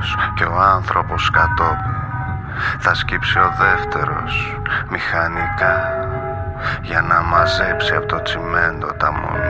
πρώτος και ο άνθρωπος κατόπιν. Θα σκύψει ο δεύτερος μηχανικά για να μαζέψει από το τσιμέντο τα μουνιά.